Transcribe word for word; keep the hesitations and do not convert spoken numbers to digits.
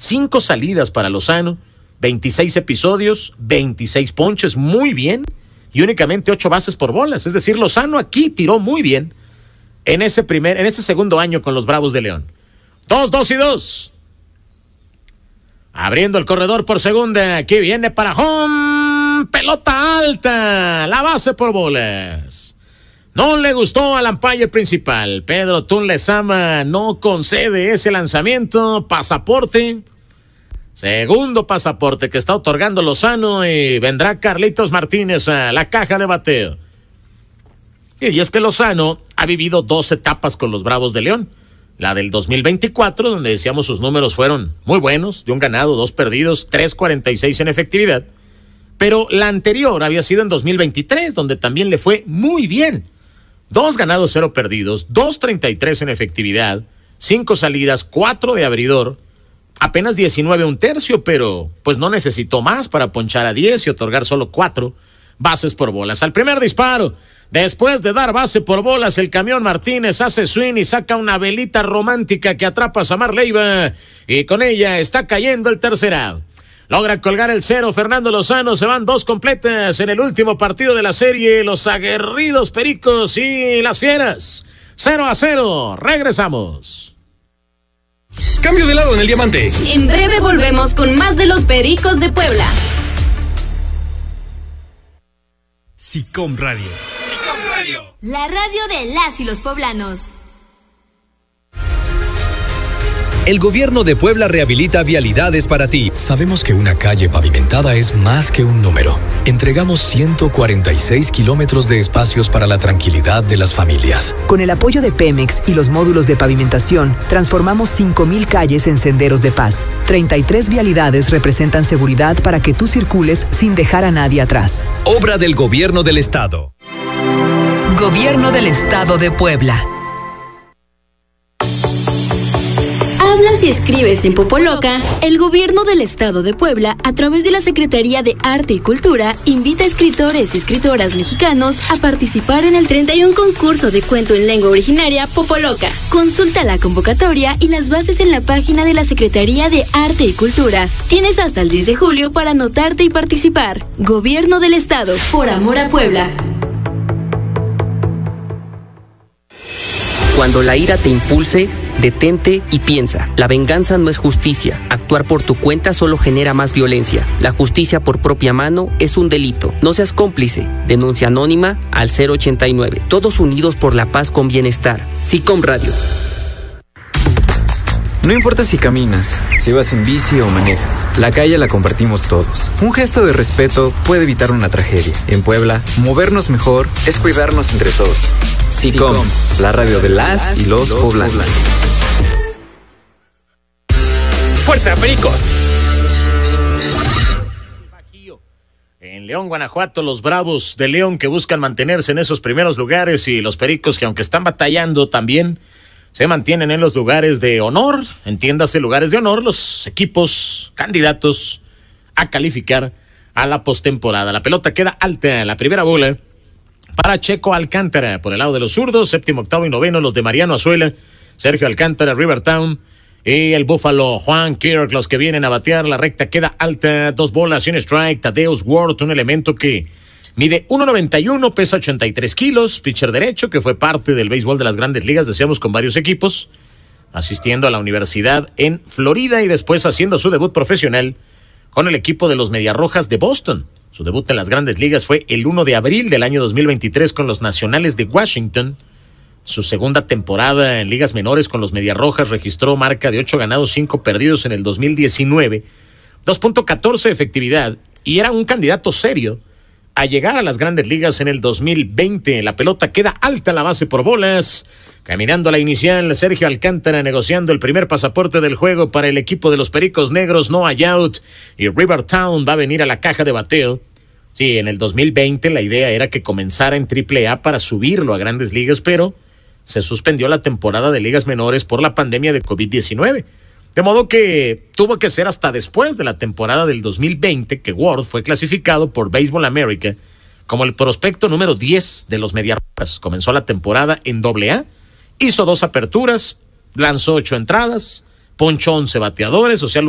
cinco salidas para Lozano, veintiséis episodios, veintiséis ponches, muy bien, y únicamente ocho bases por bolas. Es decir, Lozano aquí tiró muy bien en ese primer, en ese segundo año con los Bravos de León. Dos, dos y dos. Abriendo el corredor por segunda, aquí viene para home, pelota alta, la base por bolas. No le gustó al umpire principal, Pedro Tun Lezama no concede ese lanzamiento, pasaporte. Segundo pasaporte que está otorgando Lozano y vendrá Carlitos Martínez a la caja de bateo. Y es que Lozano ha vivido dos etapas con los Bravos de León. La del dos mil veinticuatro, donde decíamos sus números fueron muy buenos, de un ganado, dos perdidos, tres cuarenta y seis en efectividad. Pero la anterior había sido en dos mil veintitrés, donde también le fue muy bien. Dos ganados, cero perdidos, dos treinta y tres en efectividad, cinco salidas, cuatro de abridor. Apenas diecinueve un tercio, pero pues no necesitó más para ponchar a diez y otorgar solo cuatro bases por bolas. Al primer disparo, después de dar base por bolas, el camión Martínez hace swing y saca una velita romántica que atrapa a Samar Leiva y con ella está cayendo el tercer out. Logra colgar el cero Fernando Lozano, se van dos completas en el último partido de la serie, los aguerridos Pericos y las Fieras. Cero a cero, regresamos. Cambio de lado en el diamante. En breve volvemos con más de los Pericos de Puebla. SICOM Radio. SICOM Radio. La radio de las y los poblanos. El gobierno de Puebla rehabilita vialidades para ti. Sabemos que una calle pavimentada es más que un número. Entregamos ciento cuarenta y seis kilómetros de espacios para la tranquilidad de las familias. Con el apoyo de Pemex y los módulos de pavimentación, transformamos cinco mil calles en senderos de paz. treinta y tres vialidades representan seguridad para que tú circules sin dejar a nadie atrás. Obra del Gobierno del Estado. Gobierno del Estado de Puebla. Hablas y escribes en Popoloca. El Gobierno del Estado de Puebla, a través de la Secretaría de Arte y Cultura, invita a escritores y escritoras mexicanos a participar en el treinta y uno concurso de cuento en lengua originaria Popoloca. Consulta la convocatoria y las bases en la página de la Secretaría de Arte y Cultura. Tienes hasta el diez de julio para anotarte y participar. Gobierno del Estado, por amor a Puebla. Cuando la ira te impulse, detente y piensa. La venganza no es justicia. Actuar por tu cuenta solo genera más violencia. La justicia por propia mano es un delito. No seas cómplice. Denuncia anónima al cero ochenta y nueve. Todos unidos por la paz con bienestar. SICOM Radio. No importa si caminas, si vas en bici o manejas, la calle la compartimos todos. Un gesto de respeto puede evitar una tragedia. En Puebla, movernos mejor es cuidarnos entre todos. SICOM, la radio de las y los poblanos. ¡Fuerza, Pericos! En León, Guanajuato, los Bravos de León que buscan mantenerse en esos primeros lugares y los Pericos que aunque están batallando también se mantienen en los lugares de honor, entiéndase lugares de honor, los equipos candidatos a calificar a la postemporada. La pelota queda alta, la primera bola para Checo Alcántara por el lado de los zurdos, séptimo, octavo y noveno los de Mariano Azuela, Sergio Alcántara, Rivertown y el Búfalo Juan Kirk, los que vienen a batear. La recta queda alta, dos bolas y un strike. Tadeusz Ward, un elemento que mide uno noventa y uno, pesa ochenta y tres kilos, pitcher derecho, que fue parte del béisbol de las Grandes Ligas, decíamos, con varios equipos, asistiendo a la universidad en Florida y después haciendo su debut profesional con el equipo de los Mediarrojas de Boston. Su debut en las Grandes Ligas fue el primero de abril del año dos mil veintitrés con los Nacionales de Washington. Su segunda temporada en ligas menores con los Mediarrojas registró marca de ocho ganados, cinco perdidos en el dos mil diecinueve, dos punto catorce de efectividad y era un candidato serio a llegar a las Grandes Ligas en el dos mil veinte. La pelota queda alta, la base por bolas. Caminando a la inicial, Sergio Alcántara negociando el primer pasaporte del juego para el equipo de los Pericos Negros. No hay out y Rivertown va a venir a la caja de bateo. Sí, en el dos mil veinte la idea era que comenzara en triple A para subirlo a Grandes Ligas, pero se suspendió la temporada de ligas menores por la pandemia de covid diecinueve. De modo que tuvo que ser hasta después de la temporada del dos mil veinte que Ward fue clasificado por Baseball America como el prospecto número diez de los Mediarrojas. Comenzó la temporada en doble A, hizo dos aperturas, lanzó ocho entradas, ponchó once bateadores, o sea,